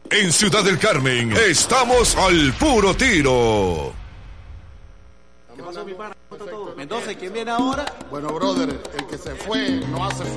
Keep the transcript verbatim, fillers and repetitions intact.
En Ciudad del Carmen, estamos al puro tiro. ¿Qué pasó, mi pana? Mendoza, ¿quién viene ahora? Bueno, brother, el que se fue no hace falta.